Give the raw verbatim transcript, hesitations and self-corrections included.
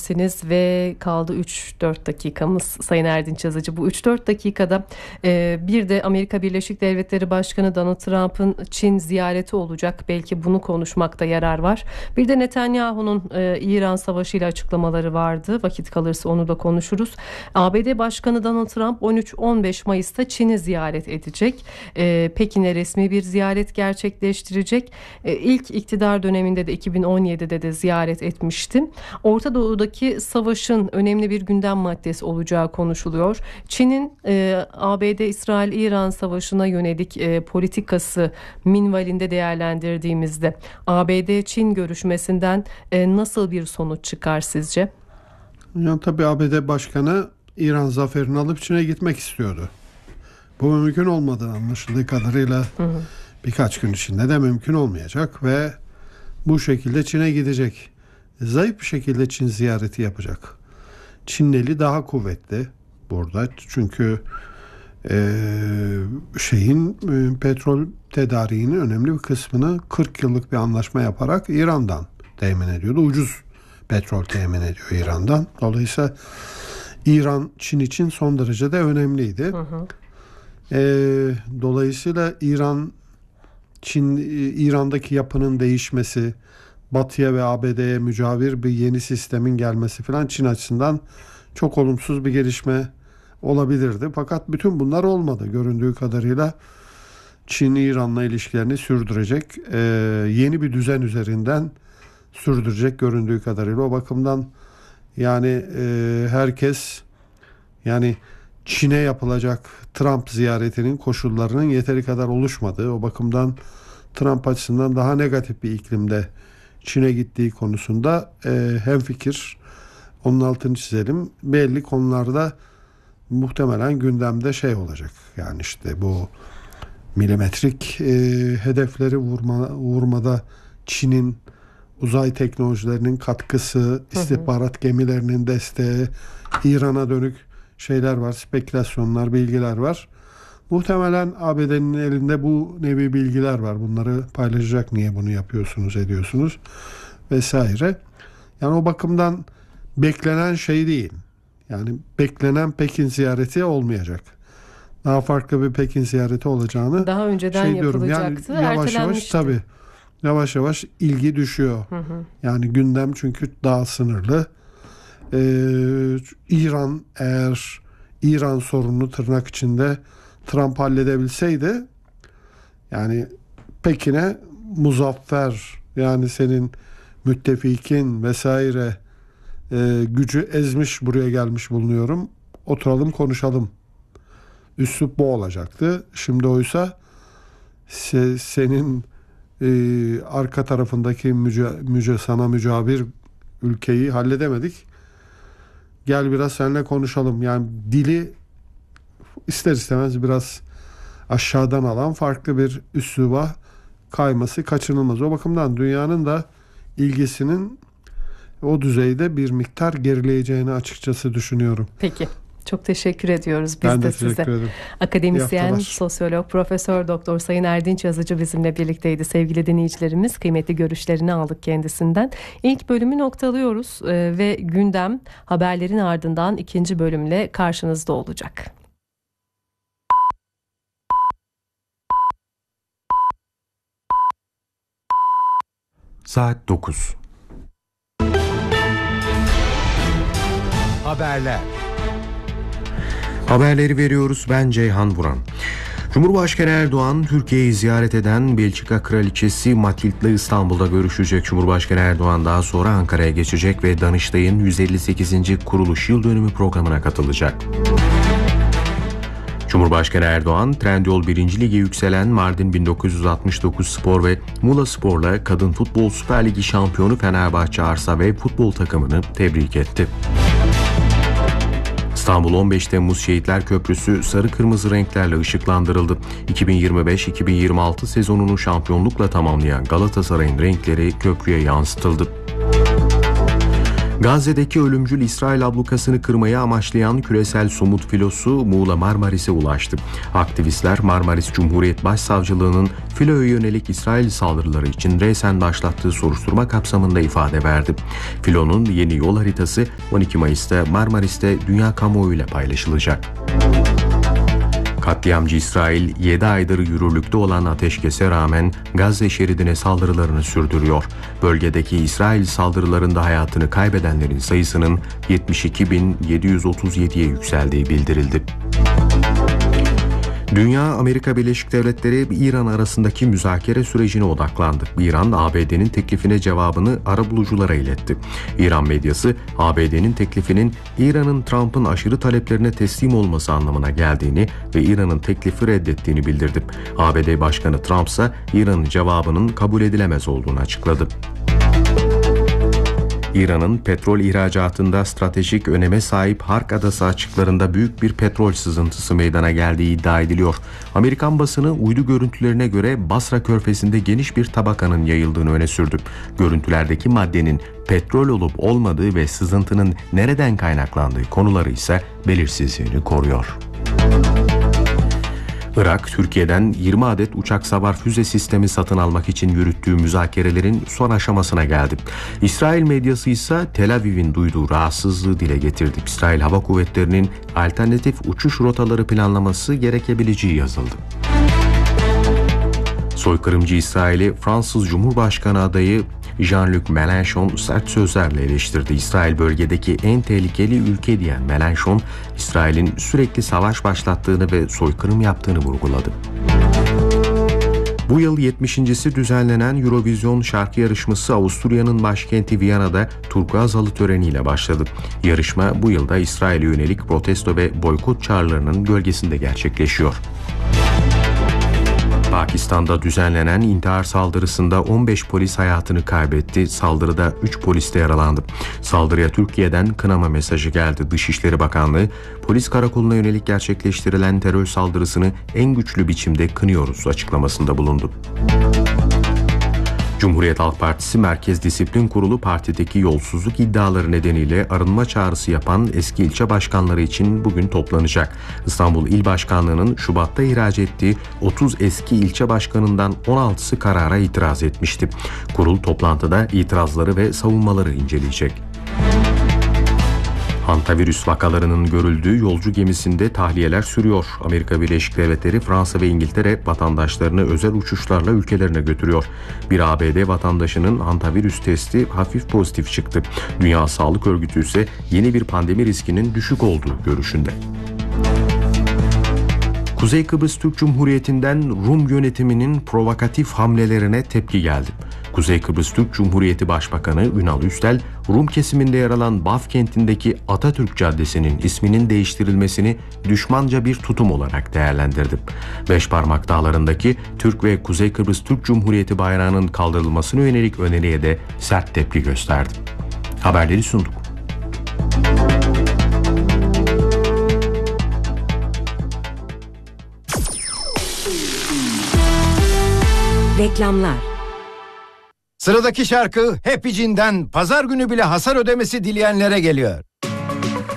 birliktesiniz ve kaldı üç dört dakikamız Sayın Erdinç Yazıcı. Bu üç dört dakikada e, bir de Amerika Birleşik Devletleri Başkanı Donald Trump'ın Çin ziyareti olacak. Belki bunu konuşmakta yarar var. Bir de Netanyahu'nun e, İran Savaşı ile açıklamaları vardı. Vakit kalırsa onu da konuşuruz. A B D Başkanı Donald Trump on üç on beş Mayıs'ta Çin'i ziyaret edecek. E, Pekin'e resmi bir ziyaret gerçekleştirecek. E, ilk iktidar döneminde de iki bin on yedide de ziyaret etmişti. Orta Doğu'daki savaşın önemli bir gündem maddesi olacağı konuşuluyor. Çin'in e, A B D İsrail-İran savaşına yönelik e, politikası minvalinde değerlendirdiğimizde A B D-Çin görüşmesinden e, nasıl bir sonuç çıkar sizce? Ya tabii A B D Başkanı İran zaferini alıp Çin'e gitmek istiyordu. Bu mümkün olmadığı anlaşıldığı kadarıyla hı hı. birkaç gün içinde de mümkün olmayacak ve bu şekilde Çin'e gidecek. Zayıf bir şekilde Çin ziyareti yapacak. Çin'in eli daha kuvvetli burada. Çünkü e, şeyin e, petrol tedariğinin önemli bir kısmını kırk yıllık bir anlaşma yaparak İran'dan temin ediyordu. Ucuz petrol temin ediyor İran'dan. Dolayısıyla İran Çin için son derece de önemliydi. Hı hı. E, dolayısıyla İran Çin İran'daki yapının değişmesi, Batı'ya ve A B D'ye mücavir bir yeni sistemin gelmesi falan Çin açısından çok olumsuz bir gelişme olabilirdi. Fakat bütün bunlar olmadı. Göründüğü kadarıyla Çin İran'la ilişkilerini sürdürecek, e, yeni bir düzen üzerinden sürdürecek göründüğü kadarıyla. O bakımdan yani e, herkes yani Çin'e yapılacak Trump ziyaretinin koşullarının yeteri kadar oluşmadığı, o bakımdan Trump açısından daha negatif bir iklimde Çin'e gittiği konusunda e, hemfikir. Onun altını çizelim. Belli konularda muhtemelen gündemde şey olacak. Yani işte bu milimetrik e, hedefleri vurma, vurmada Çin'in uzay teknolojilerinin katkısı, istihbarat hı hı. gemilerinin desteği, İran'a dönük şeyler var, spekülasyonlar, bilgiler var. Muhtemelen A B D'nin elinde bu nevi bilgiler var. Bunları paylaşacak, niye bunu yapıyorsunuz, ediyorsunuz vesaire. Yani o bakımdan beklenen şey değil. Yani beklenen Pekin ziyareti olmayacak. Daha farklı bir Pekin ziyareti olacağını daha önceden şey yapılacaktı. Yani yavaş yavaş tabii. Yavaş yavaş ilgi düşüyor. Hı hı. Yani gündem çünkü daha sınırlı. Ee, İran eğer İran sorununu tırnak içinde Trump halledebilseydi, yani Pekin'e muzaffer, yani senin müttefikin vesaire e, gücü ezmiş buraya gelmiş bulunuyorum, oturalım konuşalım üslup bu olacaktı. Şimdi oysa se, senin e, arka tarafındaki müce, müce, sana mücavir ülkeyi halledemedik, gel biraz seninle konuşalım. Yani dili ister istemez biraz aşağıdan alan farklı bir üsluba kayması kaçınılmaz. O bakımdan dünyanın da ilgisinin o düzeyde bir miktar gerileyeceğini açıkçası düşünüyorum. Peki. Çok teşekkür ediyoruz biz ben de, de size. Ederim. Akademisyen, sosyolog, Profesör Doktor Sayın Erdinç Yazıcı bizimle birlikteydi. Sevgili dinleyicilerimiz, kıymetli görüşlerini aldık kendisinden. İlk bölümü noktalıyoruz e, ve gündem haberlerin ardından ikinci bölümle karşınızda olacak. Saat dokuz. Haberler. Haberleri veriyoruz, ben Ceyhan Buran. Cumhurbaşkanı Erdoğan, Türkiye'yi ziyaret eden Belçika Kraliçesi Matilda'la İstanbul'da görüşecek. Cumhurbaşkanı Erdoğan daha sonra Ankara'ya geçecek ve Danıştay'ın yüz elli sekizinci kuruluş yıl dönümü programına katılacak. Cumhurbaşkanı Erdoğan, Trendyol birinci Lig'e yükselen Mardin bin dokuz yüz altmış dokuz Spor ve Muğla Spor'la Kadın Futbol Süper Ligi şampiyonu Fenerbahçe Arsa ve futbol takımını tebrik etti. İstanbul on beş Temmuz Şehitler Köprüsü sarı kırmızı renklerle ışıklandırıldı. iki bin yirmi beş iki bin yirmi altı sezonunu şampiyonlukla tamamlayan Galatasaray'ın renkleri köprüye yansıtıldı. Gazze'deki ölümcül İsrail ablukasını kırmayı amaçlayan küresel somut filosu Muğla Marmaris'e ulaştı. Aktivistler Marmaris Cumhuriyet Başsavcılığı'nın filoya yönelik İsrail saldırıları için resen başlattığı soruşturma kapsamında ifade verdi. Filonun yeni yol haritası on iki Mayıs'ta Marmaris'te dünya kamuoyuyla paylaşılacak. Katliamcı İsrail yedi aydır yürürlükte olan ateşkese rağmen Gazze şeridine saldırılarını sürdürüyor. Bölgedeki İsrail saldırılarında hayatını kaybedenlerin sayısının yetmiş iki bin yedi yüz otuz yediye yükseldiği bildirildi. Dünya, Amerika Birleşik Devletleri İran arasındaki müzakere sürecine odaklandı. İran, A B D'nin teklifine cevabını arabuluculara iletti. İran medyası, A B D'nin teklifinin İran'ın Trump'ın aşırı taleplerine teslim olması anlamına geldiğini ve İran'ın teklifi reddettiğini bildirdi. A B D Başkanı Trump ise İran'ın cevabının kabul edilemez olduğunu açıkladı. İran'ın petrol ihracatında stratejik öneme sahip Hark Adası açıklarında büyük bir petrol sızıntısı meydana geldiği iddia ediliyor. Amerikan basını uydu görüntülerine göre Basra Körfezi'nde geniş bir tabakanın yayıldığını öne sürdü. Görüntülerdeki maddenin petrol olup olmadığı ve sızıntının nereden kaynaklandığı konuları ise belirsizliğini koruyor. Irak, Türkiye'den yirmi adet uçak savar füze sistemi satın almak için yürüttüğü müzakerelerin son aşamasına geldi. İsrail medyası ise Tel Aviv'in duyduğu rahatsızlığı dile getirdi. İsrail Hava Kuvvetleri'nin alternatif uçuş rotaları planlaması gerekebileceği yazıldı. Soykırımcı İsrail'i Fransız Cumhurbaşkanı adayı Jean-Luc Mélenchon sert sözlerle eleştirdi. İsrail bölgedeki en tehlikeli ülke diyen Mélenchon, İsrail'in sürekli savaş başlattığını ve soykırım yaptığını vurguladı. Bu yıl yetmişincisi düzenlenen Eurovision şarkı yarışması Avusturya'nın başkenti Viyana'da turkuaz halı töreniyle başladı. Yarışma bu yılda İsrail'e yönelik protesto ve boykot çağrılarının gölgesinde gerçekleşiyor. Pakistan'da düzenlenen intihar saldırısında on beş polis hayatını kaybetti. Saldırıda üç polis de yaralandı. Saldırıya Türkiye'den kınama mesajı geldi. Dışişleri Bakanlığı, polis karakoluna yönelik gerçekleştirilen terör saldırısını en güçlü biçimde kınıyoruz açıklamasında bulundu. Cumhuriyet Halk Partisi Merkez Disiplin Kurulu partideki yolsuzluk iddiaları nedeniyle arınma çağrısı yapan eski ilçe başkanları için bugün toplanacak. İstanbul İl Başkanlığı'nın Şubat'ta ihraç ettiği otuz eski ilçe başkanından on altısı karara itiraz etmişti. Kurul toplantıda itirazları ve savunmaları inceleyecek. Hantavirüs vakalarının görüldüğü yolcu gemisinde tahliyeler sürüyor. Amerika Birleşik Devletleri, Fransa ve İngiltere vatandaşlarını özel uçuşlarla ülkelerine götürüyor. Bir A B D vatandaşının hantavirüs testi hafif pozitif çıktı. Dünya Sağlık Örgütü ise yeni bir pandemi riskinin düşük olduğu görüşünde. Kuzey Kıbrıs Türk Cumhuriyeti'nden Rum yönetiminin provokatif hamlelerine tepki geldi. Kuzey Kıbrıs Türk Cumhuriyeti Başbakanı Ünal Üstel, Rum kesiminde yer alan Baf kentindeki Atatürk Caddesi'nin isminin değiştirilmesini düşmanca bir tutum olarak değerlendirdi. Beşparmak Dağları'ndaki Türk ve Kuzey Kıbrıs Türk Cumhuriyeti bayrağının kaldırılmasına yönelik öneriye de sert tepki gösterdi. Haberleri sunduk. Reklamlar. Sıradaki şarkı Happy Jean'den pazar günü bile hasar ödemesi dileyenlere geliyor.